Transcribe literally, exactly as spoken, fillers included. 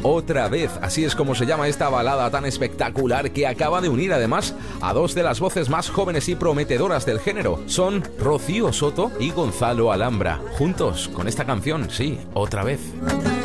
Otra vez, así es como se llama esta balada tan espectacular que acaba de unir además a dos de las voces más jóvenes y prometedoras del género. Son Rocío Soto y Gonzalo Alhambra, juntos con esta canción, sí, Otra vez.